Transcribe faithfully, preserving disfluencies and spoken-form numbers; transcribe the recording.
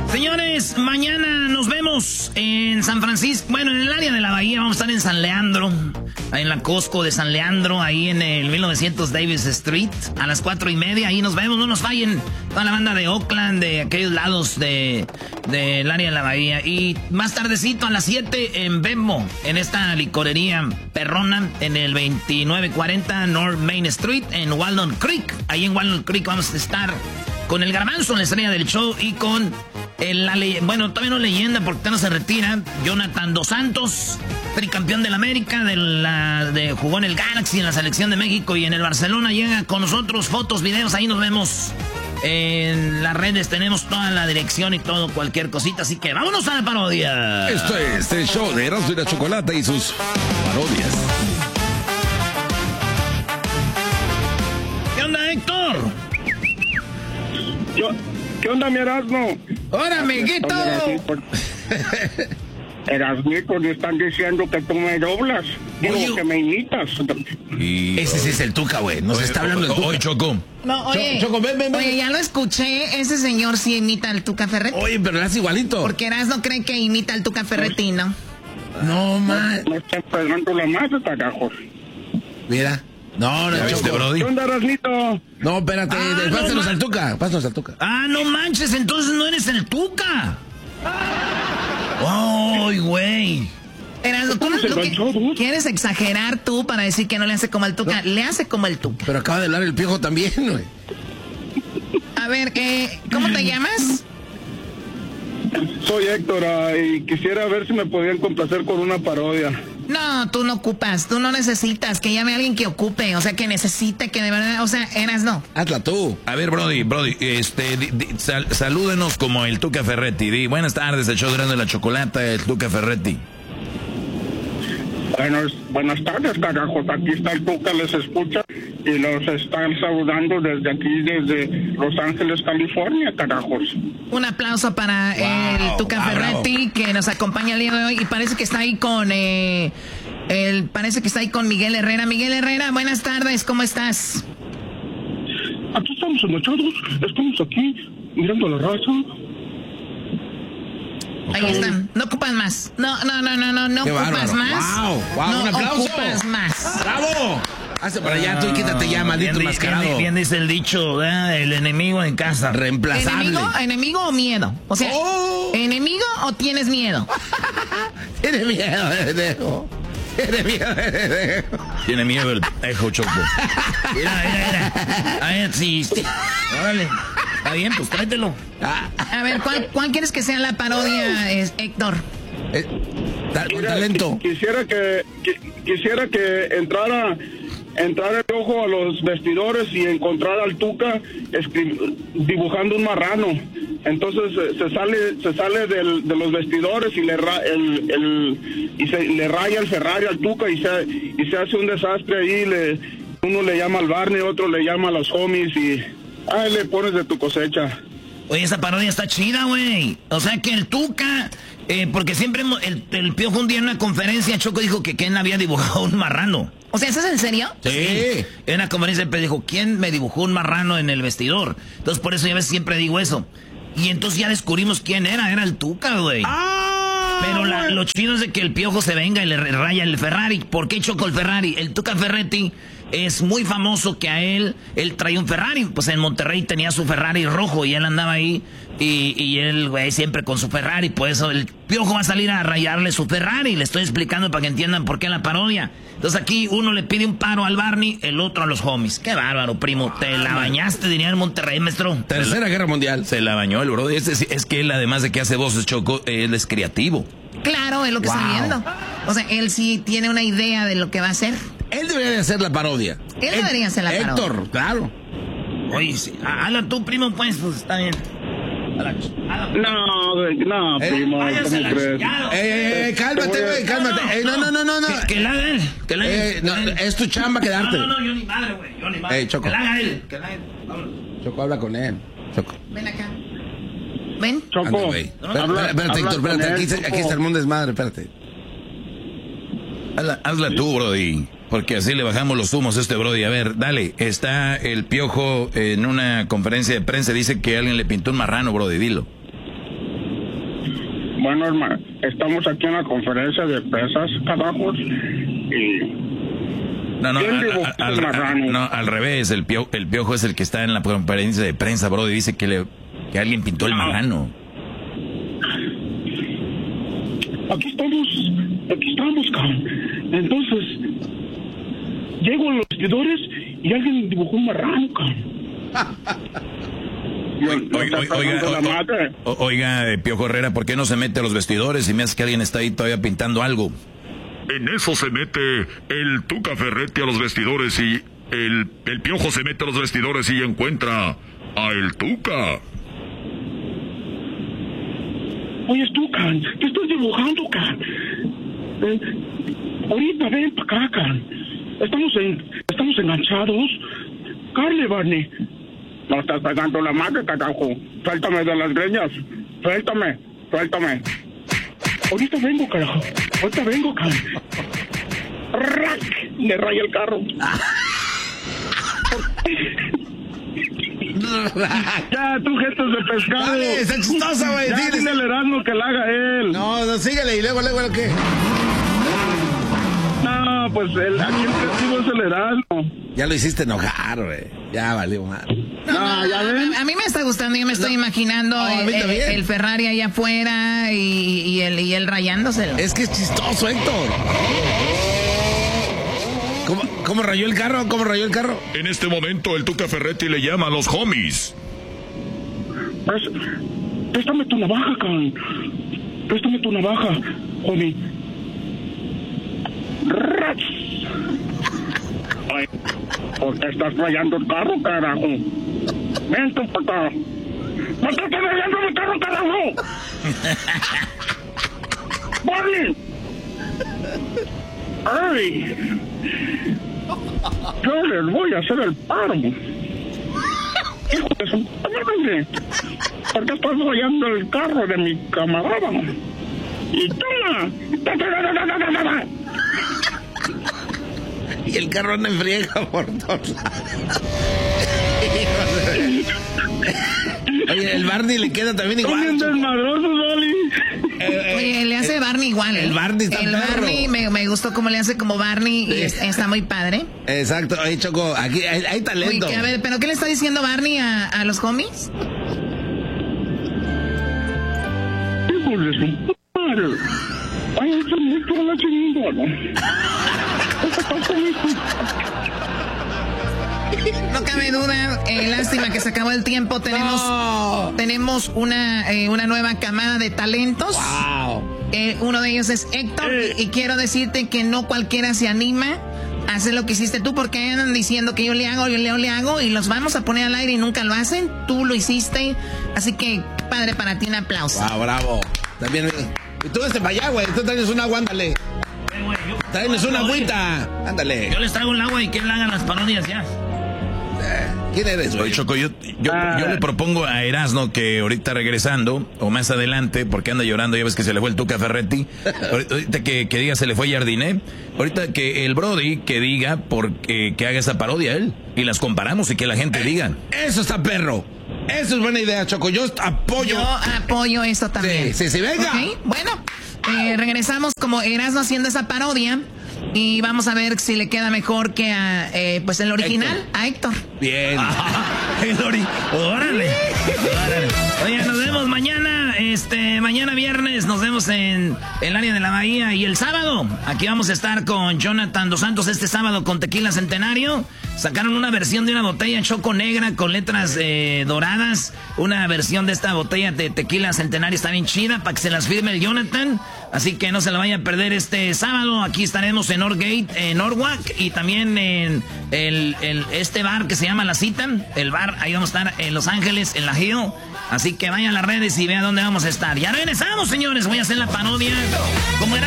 Señores, mañana nos vemos en San Francisco, bueno, en el área de la Bahía. Vamos a estar en San Leandro, en la Costco de San Leandro, ahí en el mil novecientos Davis Street, a las cuatro y media. Ahí nos vemos, no nos fallen. Toda la banda de Oakland, de aquellos lados de del área de la Bahía. Y más tardecito, a las siete, en Bembo, en esta licorería perrona, en el veintinueve cuarenta North Main Street, en Walnut Creek. Ahí en Walnut Creek vamos a estar con el Garbanzo, la estrella del show, y con el, la ley, bueno, todavía no leyenda porque no se retira, Jonathan Dos Santos, tricampeón del América, de la, de, jugó en el Galaxy, en la selección de México y en el Barcelona. Llega con nosotros, fotos, videos, ahí nos vemos. En las redes tenemos toda la dirección y todo, cualquier cosita, así que vámonos a la parodia. Esto es el show de Erasmo y la Chocolata y sus parodias. ¿Qué onda, Héctor? Yo, ¿qué onda, mi Erasmo? ¡Hola, amiguito! Erasmito, me están diciendo que tú me doblas. Digo, Oye, que me imitas. Y, Ese sí es el Tuca, güey. Nos está hablando el Tuca. Oye, Choco. No, oye, Choco, ven, ven, ven. oye, ya lo escuché. Ese señor sí imita al Tuca Ferretti. Oye, pero le hace igualito. Porque Erasmo cree que imita al Tuca Ferretti, ¿no? No, man. Me están pegando la madre, carajos. Mira. No, no, ¿Ya viste, Choco. Brody? ¿Qué onda, Erasmito? No, espérate. Ah, de- no, pásanos ma- al Tuca. Pásanos al Tuca. Ah, no manches, entonces no eres el Tuca. ¡Ay, güey! Erasmo, tú Se lo que enganchó, dude. quieres exagerar tú para decir que no le hace como al Tuca. Le hace como el Tuca. Pero acaba de hablar el Piojo también, güey. A ver, eh, ¿cómo te llamas? Soy Héctor ah, y quisiera ver si me podían complacer con una parodia. No, tú no ocupas, tú no necesitas que llame a alguien que ocupe, o sea, que necesite, que de verdad, o sea, Erasmo. Hazla tú. A ver, Brody, Brody, este, di- di- sal- salúdenos como el Tuca Ferretti. Di, buenas tardes, el show de la Chocolata, el Tuca Ferretti. Buenas, buenas tardes, carajos. Aquí está el Tuca, les escucha y los están saludando desde aquí, desde Los Ángeles, California, carajos. Un aplauso para Wow, el Tuca wow, Ferretti, que nos acompaña el día de hoy y parece que está ahí con, eh, el, parece que está ahí con Miguel Herrera. Miguel Herrera, buenas tardes, ¿cómo estás? Aquí estamos enachados, estamos aquí mirando la raza. Ahí están, no ocupas más. No, no, no, no, no, no Qué ocupas bárbaro. más. Wow, wow, no un aplauso. ocupas más. ¡Bravo! Hazte para allá, tú y quítate ya, maldito Bien, di- mascarado. bien, bien dice el dicho, ¿verdad? El enemigo en casa. Reemplazable. ¿Enemigo, enemigo o miedo? O sea, Oh. ¿enemigo o tienes miedo? Tiene miedo, pendejo. Tiene miedo, pendejo. Tiene miedo el ejo, Choco. Mira, mira, mira. A ver, sí. sí. Órale. Está bien, pues tráetelo. A ver, ¿cuál, cuál quieres que sea la parodia, es, Héctor? Eh, ta- con Mira, talento. qui- Quisiera que, qui- quisiera que entrara, entrara el ojo a los vestidores y encontrara al Tuca escri- dibujando un marrano. Entonces eh, se sale, se sale del- de los vestidores y le ra- el, el- y se le raya el Ferrari al Tuca y se y se hace un desastre ahí. Le, uno le llama al Barney, otro le llama a los homies y ahí le pones de tu cosecha. Oye, esa parodia está chida, güey. O sea que el Tuca, eh, porque siempre hemos- el, el Piojo un día en una conferencia, Choco dijo que Ken había dibujado un marrano. O sea, ¿eso es en serio? Sí. En una conferencia siempre dijo, ¿quién me dibujó un marrano en el vestidor? Entonces por eso ya ves, siempre digo eso. Y entonces ya descubrimos quién era, era el Tuca, güey. Pero la- lo chido es de que el Piojo se venga y le raya el Ferrari. ¿Por qué Choco el Ferrari? El Tuca Ferretti es muy famoso que a él, él traía un Ferrari. Pues en Monterrey tenía su Ferrari rojo y él andaba ahí. Y, y él, güey, siempre con su Ferrari. Por eso el Piojo va a salir a rayarle su Ferrari. Le estoy explicando para que entiendan por qué la parodia. Entonces aquí uno le pide un paro al Barney, el otro a los homies. Qué bárbaro, primo. Te la bañaste, diría en Monterrey, maestro. Tercera Guerra Mundial. Se la bañó el Brody. Es, es que él, además de que hace voces, Choco, él es creativo. Claro, es lo que Wow. estoy viendo. O sea, él sí tiene una idea de lo que va a hacer. Él debería de hacer la parodia. Él debería hacer la parodia. Héctor, claro. Oye, sí. Ah, Habla tú, primo, pues, pues está bien. Habla, habla. No, güey, no, Eh, primo, váyase ¿cómo la crees? chingada. Ey, ey, ey, cálmate, Te voy a- güey, cálmate. Ey, no, no, no, no, no. Que, que la haga él. Que la haga Eh, él. no, es tu chamba quedarte. No, no, no, yo ni madre, güey. Yo ni madre. Ey, Choco. Que la haga él. Que la haga él. Vámonos. Choco, habla con él. Choco. Ven acá. Ven. Choco, Anda, güey. Espérate, habla- espérate, habla Héctor, espérate. con Aquí, él, se- aquí Choco. está el mundo desmadre, espérate. Hazla, hazla tú, Brody. Porque así le bajamos los humos a este Brody. A ver, dale. Está el Piojo en una conferencia de prensa. Dice que alguien le pintó un marrano, Brody. Dilo. Bueno, hermano, estamos aquí en la conferencia de pesas, carajos, y... No, no, al, al, al, no, al revés, el piojo, el piojo es el que está en la conferencia de prensa, bro, y dice que, le, que alguien pintó el marrano. Aquí estamos, aquí estamos, cabrón. Entonces, llego a los vestidores y alguien dibujó un marrano, cabrón. Oiga, oiga, oiga, oiga, eh, Piojo Herrera, ¿por qué no se mete a los vestidores y me hace que alguien está ahí todavía pintando algo? En eso se mete el Tuca Ferretti a los vestidores y el, el Piojo se mete a los vestidores y encuentra a el Tuca. Oye, Tuca, ¿qué estás dibujando, can? Eh, ahorita ven para acá, can. Estamos, en, estamos enganchados. Carle, Barney. No estás pegando la madre, carajo. Suéltame de las greñas. Suéltame, suéltame. Ahorita vengo, carajo. Ahorita vengo, carajo. ¡Rac! Le raya el carro. Ya, tú, gestos de pescado. Dale, está chistosa, güey. Ya, dile al Erasmo que la haga él. No, no, síguele y luego, luego, ¿qué? No, pues el, aquí el castigo es el Erasmo. Ya lo hiciste enojar, güey. Ya valió mal. No, no, no, ya ven. A, a mí me está gustando, yo me estoy no. imaginando no, el, el, el Ferrari allá afuera y, y, el, y el rayándoselo. Es que es chistoso, Héctor. ¿Cómo, ¿Cómo rayó el carro? ¿Cómo rayó el carro? En este momento el Tuca Ferretti le llama a los homies. Pues, préstame tu navaja, can. Préstame tu navaja, homie. Ay, ¿por qué estás rayando el carro, carajo? Ven tú para acá. ¿Por qué estás rayando el carro, carajo? ¡Barney! ¡Ay! Yo les voy a hacer el paro. Hijo de su madre. ¿Por qué estás rayando el carro de mi camarada? Y toma. Y el carro anda en friega por todos lados. Oye, el Barney le queda también igual. Son desmadrosos, Oli. Eh, Oye, le hace Barney igual. El Barney está El perro. Barney me, me gustó cómo le hace como Barney y es, está muy padre. Exacto. Oye, Choco, aquí hay, hay talento. Uy, a ver, ¿pero qué le está diciendo Barney a, a los homies? Hijo de su madre. Ay, eso es muy por la chingada. No cabe duda, eh, lástima que se acabó el tiempo. Tenemos, no. tenemos una, eh, una nueva camada de talentos. Wow. Eh, uno de ellos es Héctor eh. y, y quiero decirte que no cualquiera se anima a hacer lo que hiciste tú, porque andan diciendo que yo le hago, yo le, yo le hago y los vamos a poner al aire y nunca lo hacen. Tú lo hiciste, así que padre para ti, un aplauso. Wow, bravo. También, tú vete para allá, güey. Tú traes un agua, ándale. Tráenos una agüita. Ándale. Yo les traigo el agua y que él haga las parodias ya. ¿Quién eres, güey? Oye, Choco, yo, yo, ah. yo le propongo a Erasmo que ahorita regresando, o más adelante, porque anda llorando, ya ves que se le fue el Tuca Ferretti, ahorita que, que diga se le fue Jardiné, ahorita que el Brody que diga porque que haga esa parodia él, y las comparamos y que la gente eh, diga. Eso está perro. Eso es buena idea, Choco. Yo apoyo. Yo apoyo esto también. Sí, sí, sí, venga. Okay. Bueno, eh, regresamos como Erasmo haciendo esa parodia. Y vamos a ver si le queda mejor que a, eh, pues el original, Héctor. a Héctor. Bien. Ah, el ori órale. órale. Oye, nos vemos mañana, este, mañana viernes, nos vemos en el área de la Bahía. Y el sábado, aquí vamos a estar con Jonathan Dos Santos este sábado con Tequila Centenario. Sacaron una versión de una botella Choco negra con letras eh, doradas. Una versión de esta botella de Tequila Centenario, está bien chida, para que se las firme el Jonathan. Así que no se la vaya a perder este sábado. Aquí estaremos en Northgate, en Norwalk, y también en el, el, este bar que se llama La Cita. El bar, ahí vamos a estar en Los Ángeles, en la Hill. Así que vayan a las redes y vean dónde vamos a estar. Ya regresamos, señores. Voy a hacer la parodia. Como era